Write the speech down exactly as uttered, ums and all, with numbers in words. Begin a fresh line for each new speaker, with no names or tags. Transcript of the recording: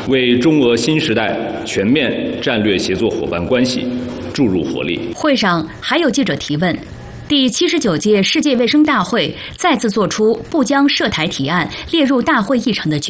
为中俄新时代全面战略协作伙伴关系注入活力。
会上还有记者提问。第七十九届世界卫生大会再次作出不将涉台提案列入大会议程的决定。